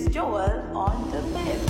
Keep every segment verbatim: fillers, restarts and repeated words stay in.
Joel on the web.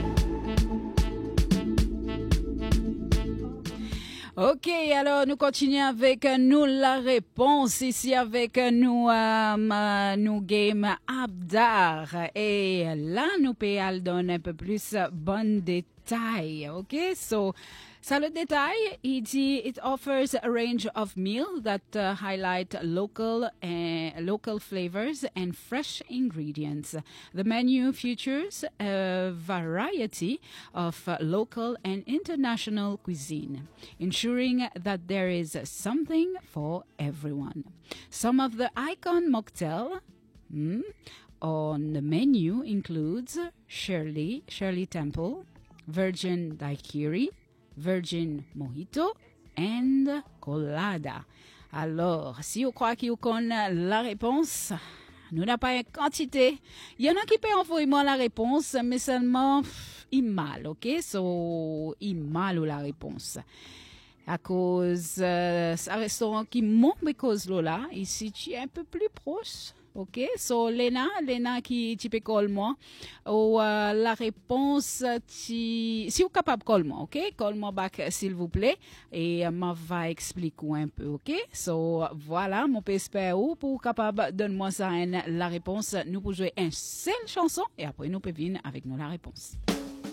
Ok, alors nous continuons avec nous la réponse ici avec nous euh, nous game Abdar et là nous pouvons donner un peu plus bon détail. Ok, so ça le détail, il dit it offers a range of meals that uh, highlight local and local flavors and fresh ingredients. The menu features a variety of uh, local and international cuisine, ensuring that there is something for everyone. Some of the icon mocktail mm, on the menu includes Shirley, Shirley Temple, Virgin Daiquiri, Virgin Mojito and Colada. Alors, si vous croyez que vous connaissez la réponse, nous n'avons pas une quantité. Il y en a qui peuvent envoyer moi la réponse, mais seulement pff, il mal, ok? So, il mal ou la réponse. À cause, euh, un restaurant qui monte mais cause là, ici, tu es un peu plus proche. OK, so Lena, Lena qui tu peux call moi ou euh, la réponse tu si vous capable call moi, OK? Call moi back s'il vous plaît et euh, m'a va expliquer un peu, OK? So voilà, mon espère ou pour capable donne-moi ça la réponse, nous pour jouer une seule chanson et après nous peut venir avec nous la réponse.